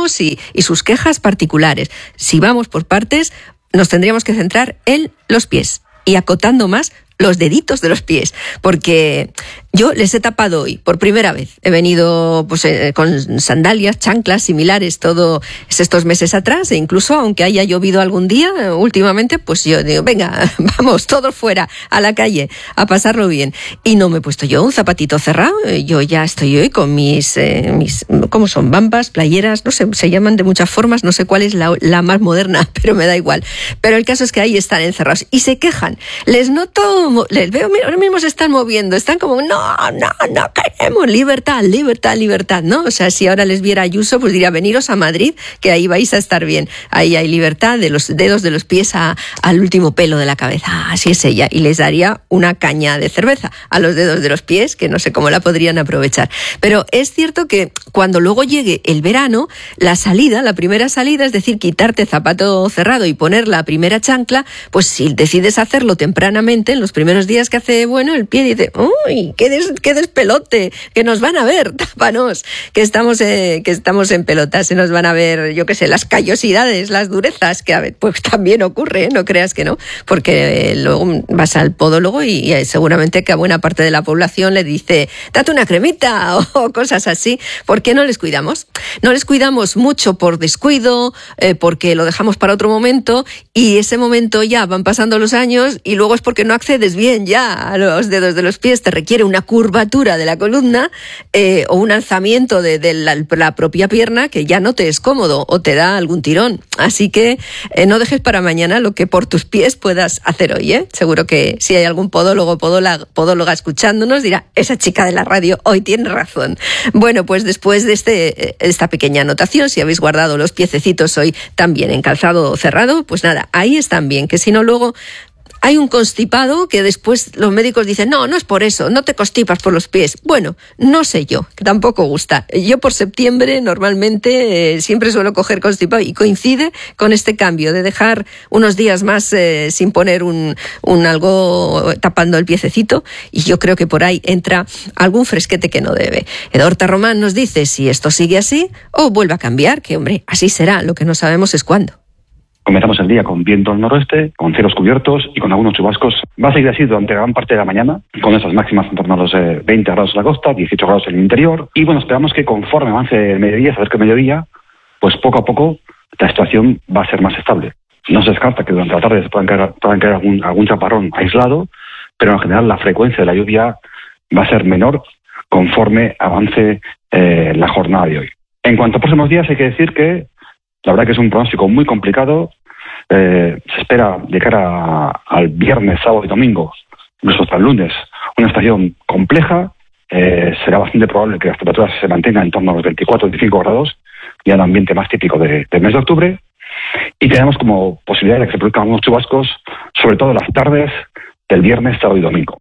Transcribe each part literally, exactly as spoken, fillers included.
tenemos y, y sus quejas particulares. Si vamos por partes, nos tendríamos que centrar en los pies y acotando más los deditos de los pies, porque yo les he tapado hoy por primera vez. He venido pues eh, con sandalias, chanclas similares todos estos meses atrás, e incluso aunque haya llovido algún día eh, últimamente, pues yo digo, venga, vamos todos fuera a la calle a pasarlo bien. Y no me he puesto yo un zapatito cerrado. Yo ya estoy hoy con mis, eh, mis ¿cómo son? Bambas, playeras, no sé, se llaman de muchas formas, no sé cuál es la, la más moderna, pero me da igual. Pero el caso es que ahí están encerrados y se quejan. Les noto, les veo, ahora mismo se están moviendo, están como, no, no, no queremos libertad, libertad, libertad, ¿no? O sea, si ahora les viera Ayuso, pues diría, veniros a Madrid, que ahí vais a estar bien. Ahí hay libertad de los dedos de los pies a, al último pelo de la cabeza. Así es ella. Y les daría una caña de cerveza a los dedos de los pies, que no sé cómo la podrían aprovechar. Pero es cierto que cuando luego llegue el verano, la salida, la primera salida, es decir, quitarte zapato cerrado y poner la primera chancla, pues si decides hacerlo tempranamente, en los primeros días que hace bueno, el pie dice, uy, qué, des, qué despelote, que nos van a ver, tápanos, que estamos, eh, que estamos en pelota, se nos van a ver, yo qué sé, las callosidades, las durezas, que a ver, pues también ocurre, ¿eh? No creas que no, porque eh, luego vas al podólogo y, y eh, seguramente que a buena parte de la población le dice, date una cremita o, o cosas así. ¿Por qué no les cuidamos? No les cuidamos mucho por descuido, eh, porque lo dejamos para otro momento y ese momento ya van pasando los años y luego es porque no accedes bien ya a los dedos de los pies, te requiere una curvatura de la columna eh, o un alzamiento de, de la, la propia pierna que ya no te es cómodo o te da algún tirón. Así que eh, no dejes para mañana lo que por tus pies puedas hacer hoy, ¿eh? Seguro que si hay algún podólogo o podóloga, podóloga escuchándonos dirá, esa chica de la radio hoy tiene razón. Bueno, pues después de este, esta pequeña anotación, si habéis guardado los piececitos hoy también en calzado cerrado, pues nada, ahí están bien, que si no luego hay un constipado que después los médicos dicen, no, no es por eso, no te constipas por los pies. Bueno, no sé yo, que tampoco gusta. Yo por septiembre normalmente eh, siempre suelo coger constipado y coincide con este cambio de dejar unos días más eh, sin poner un, un algo tapando el piececito y yo creo que por ahí entra algún fresquete que no debe. Edorta Román nos dice si esto sigue así o vuelve a cambiar, que hombre, así será, lo que no sabemos es cuándo. Comenzamos el día con viento al noroeste, con cielos cubiertos y con algunos chubascos. Va a seguir así durante gran parte de la mañana, con esas máximas en torno a los eh, veinte grados en la costa, dieciocho grados en el interior. Y bueno, esperamos que conforme avance el mediodía, saber que el mediodía, pues poco a poco la situación va a ser más estable. No se descarta que durante la tarde se puedan caer, puedan caer algún, algún chaparrón aislado, pero en general la frecuencia de la lluvia va a ser menor conforme avance eh, la jornada de hoy. En cuanto a próximos días, hay que decir que la verdad que es un pronóstico muy complicado. Eh, se espera de cara a, al viernes, sábado y domingo, incluso hasta el lunes, una estación compleja. Eh, será bastante probable que las temperaturas se mantengan en torno a los veinticuatro a veinticinco grados, ya el ambiente más típico de, del mes de octubre. Y tenemos como posibilidad de que se produzcan algunos chubascos, sobre todo en las tardes del viernes, sábado y domingo.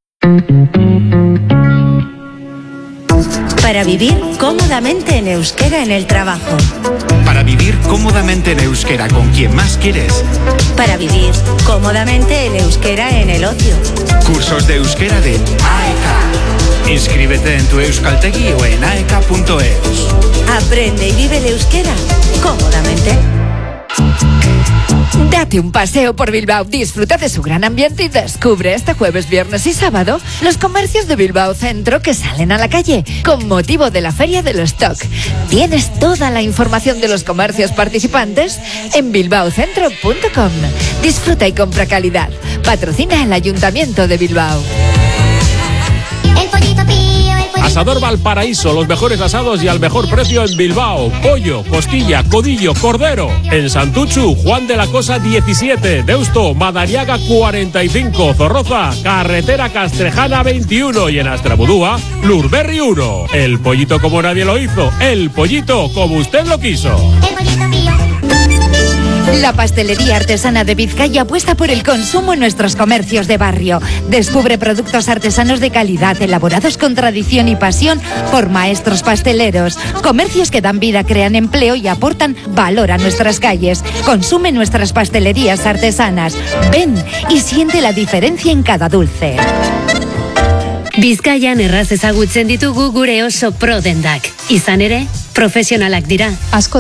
Para vivir cómodamente en euskera en el trabajo. Para vivir cómodamente en euskera con quien más quieres. Para vivir cómodamente en euskera en el ocio. Cursos de euskera de A E K. Inscríbete en tu Euskaltegi o en aeka punto es. Aprende y vive el euskera cómodamente. Date un paseo por Bilbao, disfruta de su gran ambiente y descubre este jueves, viernes y sábado los comercios de Bilbao Centro que salen a la calle con motivo de la Feria del Stock. Tienes toda la información de los comercios participantes en bilbao centro punto com. Disfruta y compra calidad. Patrocina el Ayuntamiento de Bilbao. El pollito pío, el pollito Asador Valparaíso, los mejores asados y al mejor precio en Bilbao. Pollo, costilla, codillo, cordero. En Santuchu, Juan de la Cosa diecisiete. Deusto, Madariaga cuarenta y cinco. Zorroza, Carretera Castrejana veintiuno. Y en Astrabudúa, Lurberri uno. El pollito como nadie lo hizo. El pollito como usted lo quiso. El pollito pío. La pastelería artesana de Vizcaya apuesta por el consumo en nuestros comercios de barrio. Descubre productos artesanos de calidad, elaborados con tradición y pasión por maestros pasteleros. Comercios que dan vida, crean empleo y aportan valor a nuestras calles. Consume nuestras pastelerías artesanas. Ven y siente la diferencia en cada dulce. Bizkaian erraz ezagutzen ditugu gure oso pro dendak. Izan ere, profesionalak dira. Asko